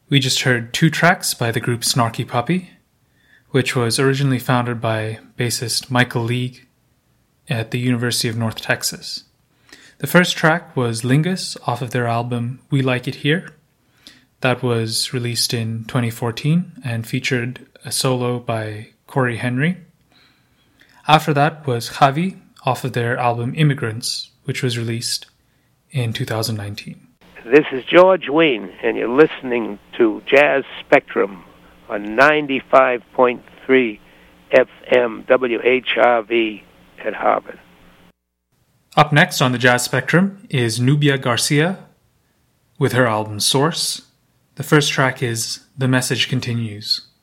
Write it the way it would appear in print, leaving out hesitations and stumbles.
We just heard two tracks by the group Snarky Puppy, which was originally founded by bassist Michael League at the University of North Texas. The first track was Lingus off of their album We Like It Here. That was released in 2014 and featured a solo by Corey Henry. After that was Javi off of their album Immigrants, which was released in 2019. This is George Wein, and you're listening to Jazz Spectrum on 95.3 FM WHRV at Harvard. Up next on the Jazz Spectrum is Nubia Garcia with her album Source. The first track is The Message Continues.